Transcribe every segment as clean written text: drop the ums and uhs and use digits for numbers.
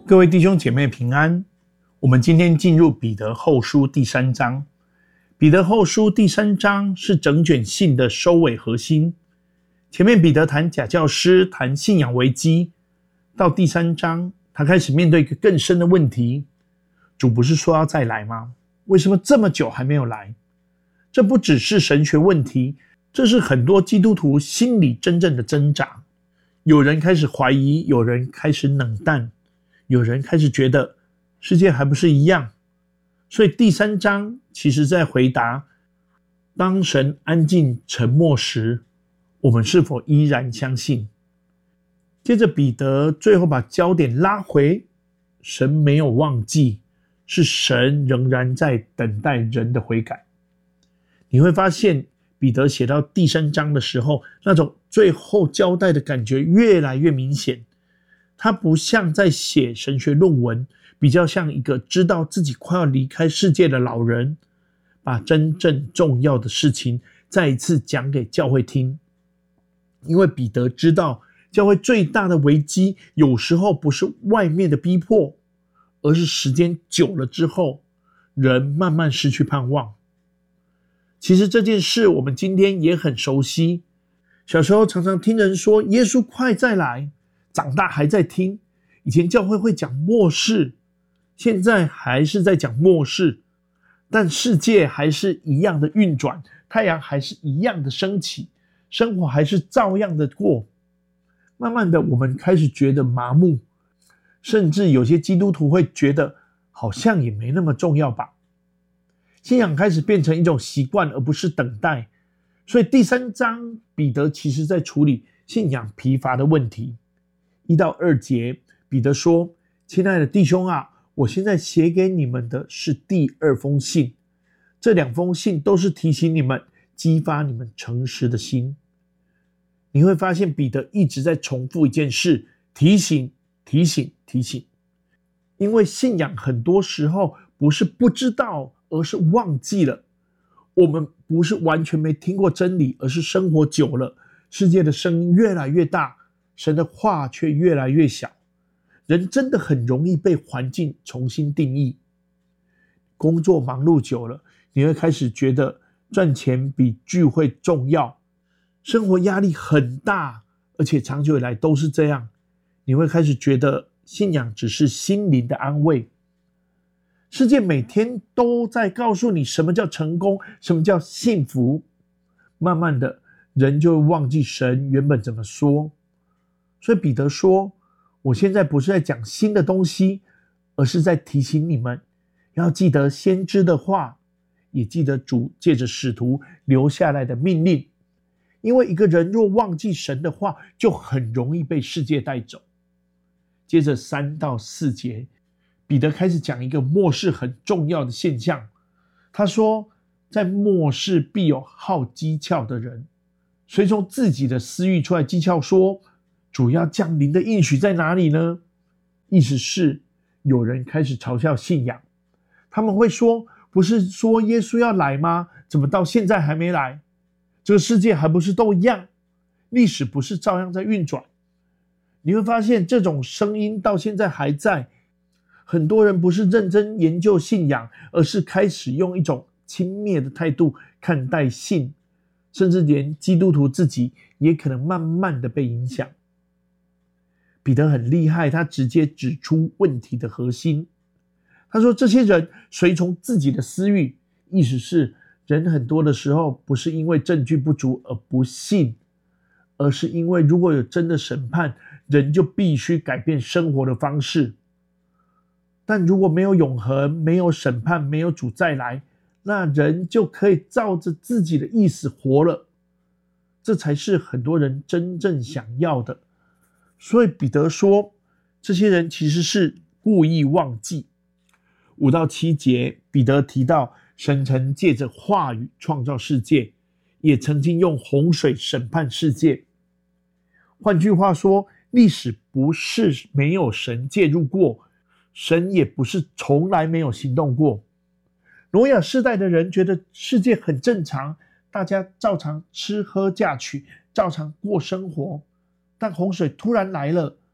各位弟兄姐妹平安，我们今天进入彼得后书第3章。彼得后书第3章是整卷信的收尾核心。前面彼得谈假教师，谈信仰危机，到第3章他开始面对一个更深的问题：主不是说要再来吗？为什么这么久还没有来？这不只是神学问题，这是很多基督徒心里真正的挣扎。有人开始怀疑，有人开始冷淡，有人开始觉得世界还不是一样。所以第3章其实在回答，当神安静沉默时，我们是否依然相信？接着彼得最后把焦点拉回，神没有忘记，是神仍然在等待人的悔改。你会发现彼得写到第3章的时候，那种最后交代的感觉越来越明显。他不像在写神学论文，比较像一个知道自己快要离开世界的老人，把真正重要的事情再一次讲给教会听。因为彼得知道，教会最大的危机有时候不是外面的逼迫，而是时间久了之后，人慢慢失去盼望。其实这件事我们今天也很熟悉，小时候常常听人说耶稣快再来，长大还在听。以前教会讲末世，现在还是在讲末世，但世界还是一样的运转，太阳还是一样的升起，生活还是照样的过。慢慢的我们开始觉得麻木，甚至有些基督徒会觉得好像也没那么重要吧。信仰开始变成一种习惯，而不是等待。所以第3章彼得其实在处理信仰疲乏的问题。1到2节，彼得说：亲爱的弟兄啊，我现在写给你们的是第2封信，这2封信都是提醒你们，激发你们诚实的心。你会发现彼得一直在重复一件事：提醒，提醒，提醒。因为信仰很多时候不是不知道，而是忘记了。我们不是完全没听过真理，而是生活久了，世界的声音越来越大，神的话却越来越小。人真的很容易被环境重新定义。工作忙碌久了，你会开始觉得赚钱比聚会重要，生活压力很大，而且长久以来都是这样。你会开始觉得信仰只是心灵的安慰。世界每天都在告诉你什么叫成功，什么叫幸福。慢慢的，人就会忘记神原本怎么说。所以彼得说，我现在不是在讲新的东西，而是在提醒你们，要记得先知的话，也记得主借着使徒留下来的命令。因为一个人若忘记神的话，就很容易被世界带走。接着3到4节，彼得开始讲一个末世很重要的现象。他说，在末世必有好讥诮的人，随从自己的私欲出来讥诮说，主要降临的应许在哪里呢？意思是有人开始嘲笑信仰。他们会说，不是说耶稣要来吗？怎么到现在还没来？这个世界还不是都一样？历史不是照样在运转？你会发现这种声音到现在还在。很多人不是认真研究信仰，而是开始用一种轻蔑的态度看待信，甚至连基督徒自己也可能慢慢的被影响。彼得很厉害，他直接指出问题的核心。他说，这些人随从自己的私欲，意思是人很多的时候不是因为证据不足而不信，而是因为如果有真的审判，人就必须改变生活的方式。但如果没有永恒，没有审判，没有主再来，那人就可以照着自己的意思活了。这才是很多人真正想要的。所以彼得说，这些人其实是故意忘记。5到7节，彼得提到神曾借着话语创造世界，也曾经用洪水审判世界。换句话说，历史不是没有神介入过，神也不是从来没有行动过。挪亚世代的人觉得世界很正常，大家照常吃喝嫁娶，照常过生活。但洪水突然来了，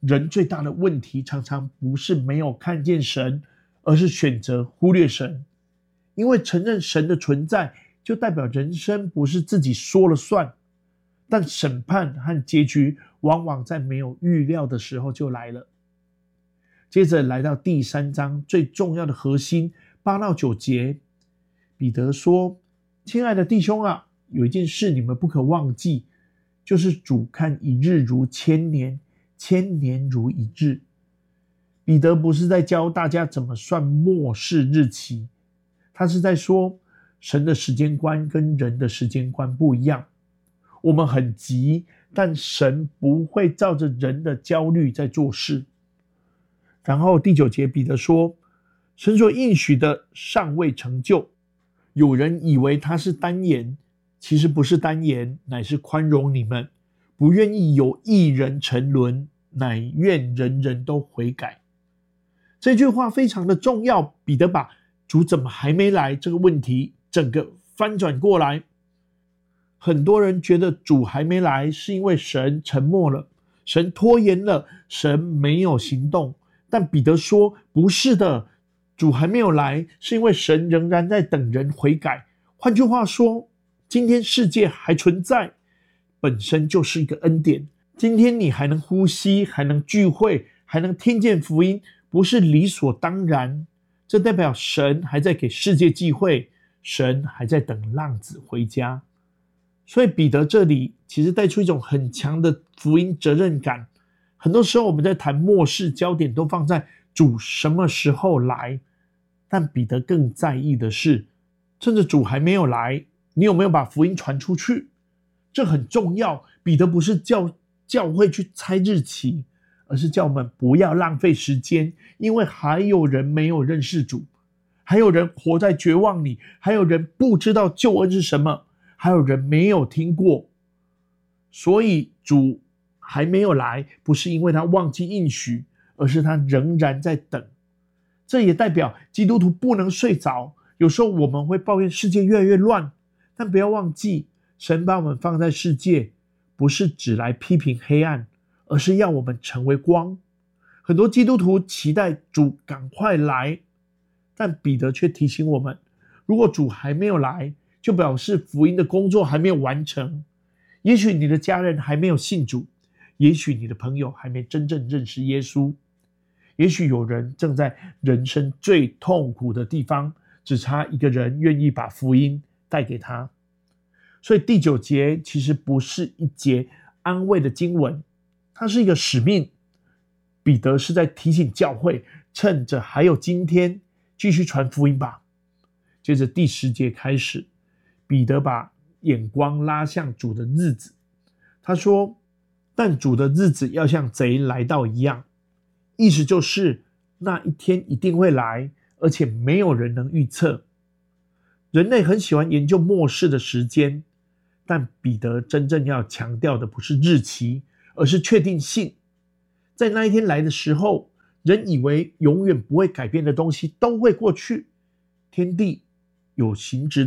人最大的问题常常不是没有看见神，而是选择忽略神。因为承认神的存在，就代表人生不是自己说了算，但审判和结局往往在没有预料的时候就来了。接着来到第3章最重要的核心8到9节，彼得说：亲爱的弟兄啊，有一件事你们不可忘记，就是主看一日如千年，千年如一日。彼得不是在教大家怎么算末世日期，他是在说神的时间观跟人的时间观不一样。我们很急，但神不会照着人的焦虑在做事。然后第9节彼得说：神所应许的尚未成就，有人以为他是单言，其实不是单言，乃是宽容你们，不愿意有一人沉沦，乃愿人人都悔改。这句话非常的重要，彼得把主怎么还没来这个问题整个翻转过来。很多人觉得主还没来是因为神沉默了，神拖延了，神没有行动。但彼得说不是的，主还没有来是因为神仍然在等人悔改。换句话说，今天世界还存在，本身就是一个恩典。今天你还能呼吸，还能聚会，还能听见福音，不是理所当然。这代表神还在给世界机会，神还在等浪子回家。所以彼得这里其实带出一种很强的福音责任感。很多时候我们在谈末世，焦点都放在主什么时候来，但彼得更在意的是，趁着主还没有来，你有没有把福音传出去？这很重要。彼得不是叫教会去猜日期，而是叫我们不要浪费时间，因为还有人没有认识主，还有人活在绝望里，还有人不知道救恩是什么，还有人没有听过。所以主还没有来，不是因为他忘记应许，而是他仍然在等。这也代表基督徒不能睡着。有时候我们会抱怨世界越来越乱，但不要忘记，神把我们放在世界，不是只来批评黑暗，而是要我们成为光。很多基督徒期待主赶快来，但彼得却提醒我们，如果主还没有来，就表示福音的工作还没有完成。也许你的家人还没有信主，也许你的朋友还没真正认识耶稣，也许有人正在人生最痛苦的地方，只差一个人愿意把福音带给他。所以第9节其实不是一节安慰的经文，它是一个使命。彼得是在提醒教会，趁着还有今天，继续传福音吧。接着第10节开始，彼得把眼光拉向主的日子。他说，但主的日子要像贼来到一样，意思就是那一天一定会来，而且没有人能预测。人类很喜欢研究末世的时间，但彼得真正要强调的不是日期，而是确定性。在那一天来的时候，人以为永远不会改变的东西都会过去，天地有形质